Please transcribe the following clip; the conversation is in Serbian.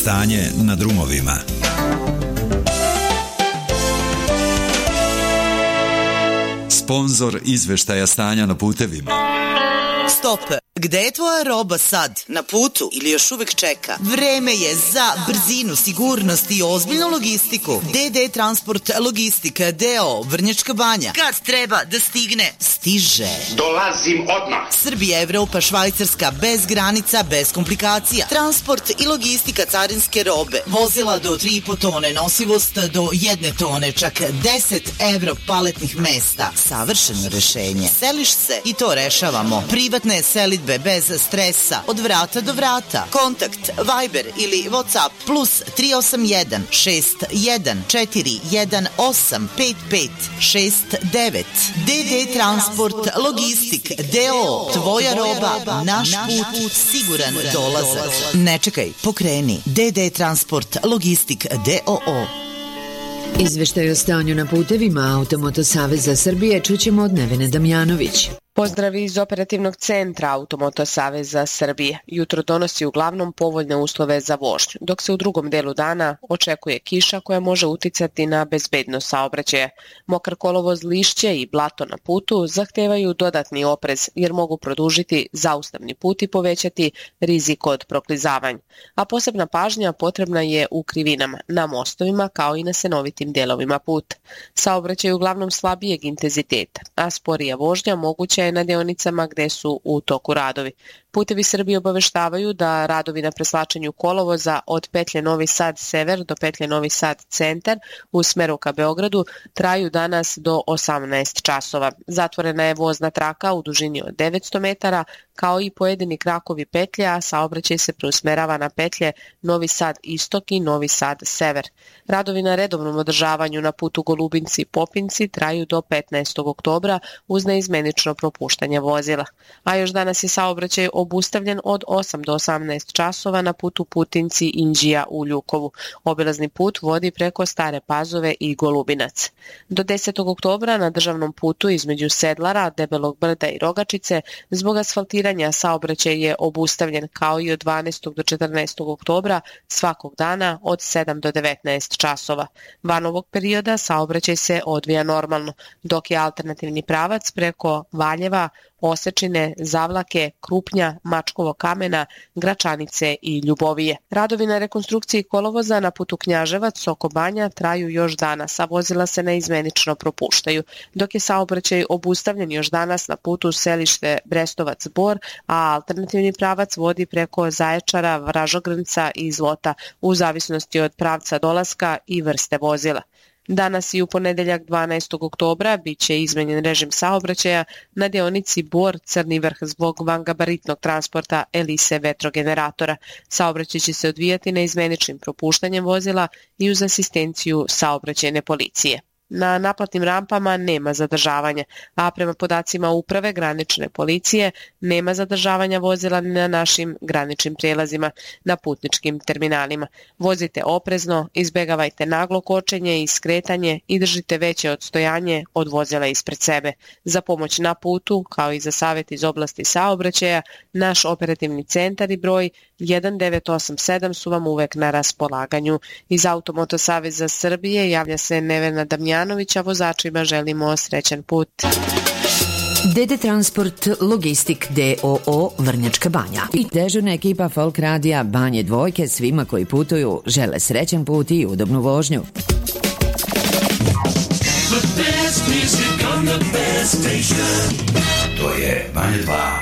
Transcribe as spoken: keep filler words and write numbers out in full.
Stanje na drumovima. Sponzor izveštaja stanja na putevima. Stop! Gde je tvoja roba sad? Na putu ili još uvek čeka? Vreme je za brzinu, sigurnost i ozbiljnu logistiku. D D Transport Logistika D O Vrnjačka Banja. Kad treba da stigne, stiže. Dolazim odmah. Srbija, Evropa, Švajcarska, bez granica, bez komplikacija. Transport i logistika carinske robe. Vozila do tri i po tone, nosivost do jedne tone, čak deset evro paletnih mesta. Savršeno rešenje. Seliš se i to rešavamo. Privatne selidbe bez stresa, od vrata do vrata. Kontakt Viber ili WhatsApp plus tri osam jedan šest jedan četiri jedan osam pet pet šest devet. D D Transport Logistik D O. Tvoja roba, naš put, siguran dolazak. Ne čekaj, pokreni. D D Transport Logistik D O O. Izveštaj o stanju na putevima Automoto Saveza Srbije čućemo od Nevene Damjanović. Pozdrav iz operativnog centra Automoto Saveza Srbije. Jutro donosi uglavnom povoljne uslove za vožnju, dok se u drugom delu dana očekuje kiša koja može uticati na bezbednost saobraćaja. Mokar kolovoz, lišće i blato na putu zahtevaju dodatni oprez jer mogu produžiti zaustavni put i povećati rizik od proklizavanja. A posebna pažnja potrebna je u krivinama, na mostovima kao i na senovitim delovima puta. Saobraćaj je uglavnom slabijeg intenziteta, a sporija vožnja moguća je na deonicama gde su u toku radovi. Putevi Srbije obaveštavaju da radovi na preslačenju kolovoza od petlje Novi Sad sever do petlje Novi Sad centar u smeru ka Beogradu traju danas do osamnaest časova. Zatvorena je vozna traka u dužini od devetsto metara, kao i pojedini krakovi petlje, a saobraćaj se preusmerava na petlje Novi Sad istok i Novi Sad sever. Radovi na redovnom održavanju na putu Golubinci-Popinci traju do petnaestog oktobra uz neizmenično propuštanje vozila. A još danas je saobraćaj obustavljen od osam do osamnaest časova na putu Putinci-Inđija u Ljukovu. Obilazni put vodi preko Stare Pazove i Golubinac. Do desetog oktobra na državnom putu između Sedlara, Debelog Brda i Rogačice zbog asfaltiranja saobraćaj je obustavljen, kao i od dvanaestog do četrnaestog oktobra svakog dana od sedam do devetnaest časova. Van ovog perioda saobraćaj se odvija normalno, dok je alternativni pravac preko Valjeva, Osečine, Zavlake, Krupnja, Mačkovo kamena, Gračanice i Ljubovije. Radovi na rekonstrukciji kolovoza na putu Knjaževac, Soko Banja traju još danas, a vozila se neizmenično propuštaju, dok je saobraćaj obustavljen još danas na putu Selište Brestovac-Bor, a alternativni pravac vodi preko Zaječara, Vražogrnca i Zlota, u zavisnosti od pravca dolaska i vrste vozila. Danas i u ponedeljak dvanaestog oktobra biće izmenjen režim saobraćaja na deonici Bor-Crni Vrh zbog vangabaritnog transporta Elise vetrogeneratora. Saobraćaj će se odvijati neizmeničnim propuštanjem vozila i uz asistenciju saobraćajne policije. Na naplatnim rampama nema zadržavanja, a prema podacima Uprave granične policije nema zadržavanja vozila ni na našim graničnim prijelazima na putničkim terminalima. Vozite oprezno, izbegavajte naglo kočenje i skretanje i držite veće odstojanje od vozila ispred sebe. Za pomoć na putu, kao i za savjet iz oblasti saobraćaja, naš operativni centar i broj jedan devet osam sedam su vam uvek na raspolaganju. Iz Automoto Saveza Srbije javlja se Nevena Damjanović, a vozačima želimo srećan put. D D Transport Logistik D O O Vrnjačka Banja i dežurna ekipa Folk Radija Banje Dvojke svima koji putuju žele srećan put i udobnu vožnju. To je Banje dva.